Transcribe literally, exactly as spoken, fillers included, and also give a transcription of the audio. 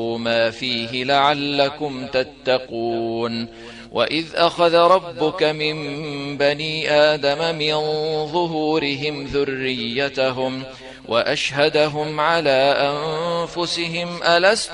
ما فيه لعلكم تتقون. وإذ أخذ ربك من بني آدم من ظهورهم ذريتهم وأشهدهم على أنفسهم ألست